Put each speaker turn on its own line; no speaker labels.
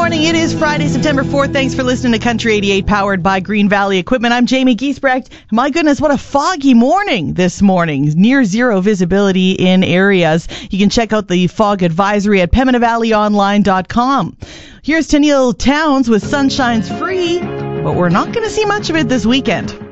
morning. It is Friday, September 4th. Thanks for listening to Country 88, powered by Green Valley Equipment. I'm Jamie Giesbrecht. My goodness, what a foggy morning this morning. Near zero visibility in areas. You can check out the fog advisory at PembinaValleyOnline.com. Here's Tennille Towns with Sunshine's Free, but we're not going to see much of it this weekend.